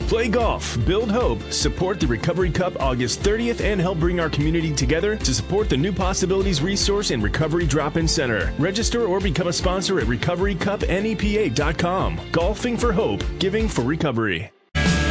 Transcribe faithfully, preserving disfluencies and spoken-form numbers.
Play golf, build hope, support the Recovery Cup August thirtieth, and help bring our community together to support the New Possibilities Resource and Recovery Drop-In Center. Register or become a sponsor at recovery cup nepa dot com. Golfing for hope, giving for recovery.